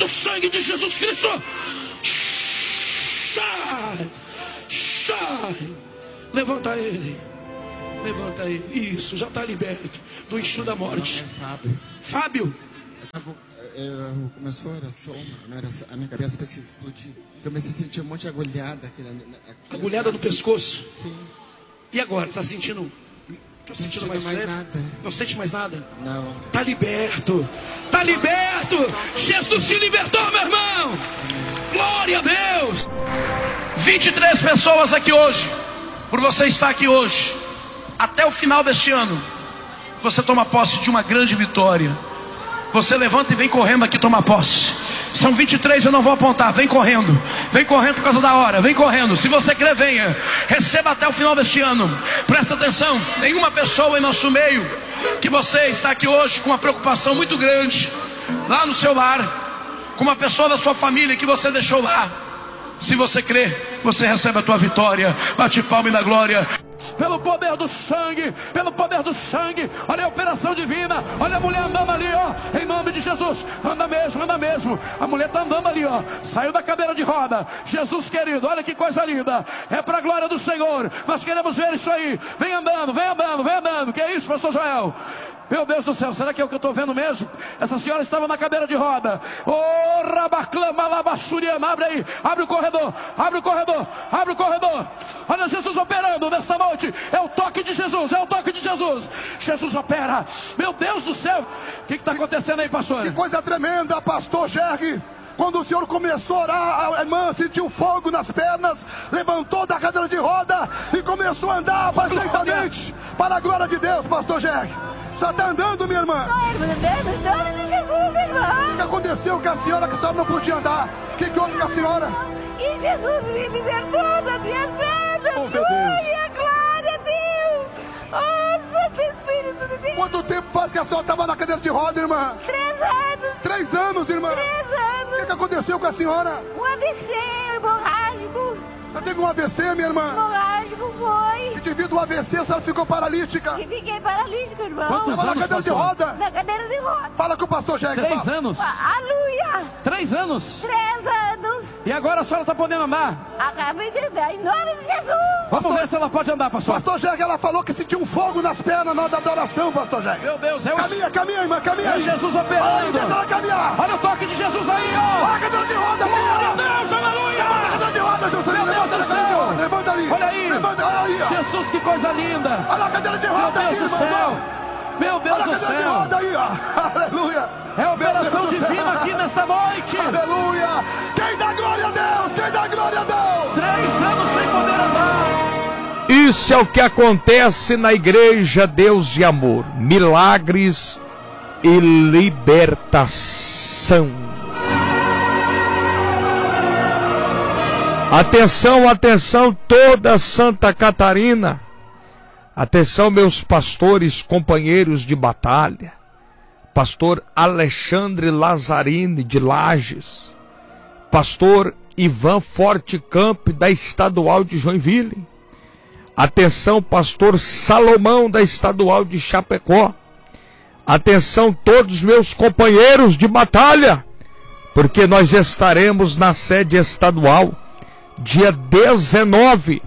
do sangue de Jesus Cristo. Sai. Levanta ele. Levanta ele. Isso, já está liberto do eixo da morte. Fábio. Começou a oração, a minha cabeça parecia explodir. Comecei a sentir um monte de agulhada. Agulhada no pescoço? Sim. E agora? Está sentindo? Está sentindo mais leve? Nada. Não sente mais nada? Não. Está liberto. Está liberto. Jesus te libertou, meu irmão. Glória a Deus. 23 pessoas aqui hoje. Por você estar aqui hoje. Até o final deste ano, você toma posse de uma grande vitória. Você levanta e vem correndo aqui tomar posse. São 23, eu não vou apontar. Vem correndo por causa da hora. Vem correndo, se você crer, venha. Receba até o final deste ano. Presta atenção, nenhuma pessoa em nosso meio que você está aqui hoje com uma preocupação muito grande lá no seu lar, com uma pessoa da sua família que você deixou lá. Se você crer, você recebe a tua vitória. Bate palma e na glória. Pelo poder do sangue, olha a operação divina, olha a mulher andando ali, ó, em nome de Jesus, anda mesmo, a mulher está andando ali, ó, saiu da cadeira de roda. Jesus querido, olha que coisa linda, é para a glória do Senhor, nós queremos ver isso aí. Vem andando, que é isso, pastor Joel? Meu Deus do céu, será que é o que eu estou vendo mesmo? Essa senhora estava na cadeira de roda. Oh, rabaclama, labassuriana, abre aí, abre o corredor. Olha Jesus operando nesta noite. É o toque de Jesus. Jesus opera. Meu Deus do céu. O que está acontecendo aí, pastor? Que coisa tremenda, pastor Jerry. Quando o senhor começou a orar, a irmã sentiu fogo nas pernas, levantou da cadeira de roda e começou a andar perfeitamente para a glória de Deus, pastor Jerry. Só está andando, minha irmã. O que aconteceu com a senhora, que a senhora não podia andar? O que houve com a senhora? E Jesus me libertou das minhas pernas. Oh, meu Deus. Glória a Deus. Oh, Santo Espírito de Deus. Quanto tempo faz que a senhora estava na cadeira de roda, irmã? 3 anos. 3 anos, irmã. 3 anos. O que aconteceu com a senhora? Um AVC hemorrágico. Você teve um AVC, minha irmã? Hemorrágico foi. E devido ao AVC, a senhora ficou paralítica? E fiquei paralítica, irmão. Quantos anos, na cadeira de pastor? roda? Na cadeira de roda. Fala com o pastor Jerry. 3 anos. Aleluia. 3 anos. 3 anos. E agora a senhora está podendo andar? Acabei de andar em nome de Jesus. Vamos ver se ela pode andar, pastor. Pastor Jerry, ela falou que sentiu um fogo nas pernas na hora da adoração, pastor Jerry. Meu Deus, Caminha, irmã, caminha. É Jesus operando. Deixa ela caminhar. Olha o toque de Jesus aí, ó. Olha a cadeira de roda. Glória a Deus, aleluia. A cadeira de roda, Jesus. Meu Deus do céu. Levanta ali. Olha aí. Olha aí, ó. Jesus, que coisa linda. Olha a cadeira de Meu roda Deus aqui, do irmãos. céu. Meu Deus Olha a do cadeira de céu. roda aí, ó. Aleluia. É operação Meu Deus do divina céu. aqui nesta noite. Aleluia. Quem dá glória a Deus? Quem dá glória a Deus? 3 anos sem poder andar. Isso é o que acontece na igreja Deus e Amor. Milagres e libertação. Atenção, toda Santa Catarina. Atenção, meus pastores, companheiros de batalha. Pastor Alexandre Lazzarini de Lages. Pastor Ivan Fortecamp da Estadual de Joinville. Atenção, pastor Salomão da Estadual de Chapecó. Atenção, todos meus companheiros de batalha, porque nós estaremos na sede estadual dia 19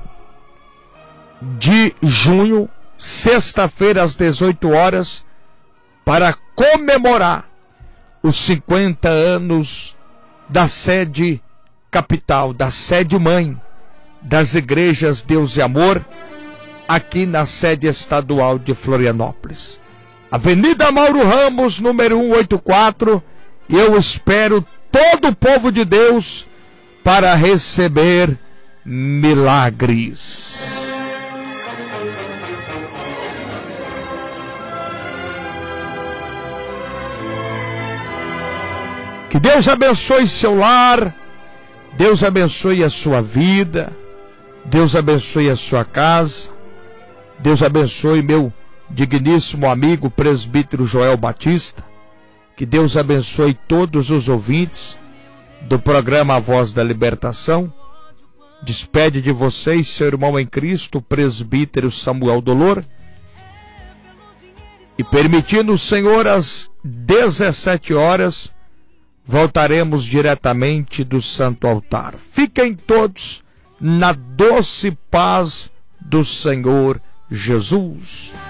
de junho, sexta-feira às 18 horas, para comemorar os 50 anos da sede capital, da sede mãe das igrejas Deus e Amor, aqui na sede estadual de Florianópolis. Avenida Mauro Ramos, número 184, e eu espero todo o povo de Deus para receber milagres. Que Deus abençoe seu lar, Deus abençoe a sua vida, Deus abençoe a sua casa, Deus abençoe meu digníssimo amigo presbítero Joel Batista, que Deus abençoe todos os ouvintes do programa A Voz da Libertação. Despede de vocês seu irmão em Cristo, presbítero Samuel Dolor, e permitindo o Senhor às 17 horas, voltaremos diretamente do santo altar. Fiquem todos na doce paz do Senhor Jesus.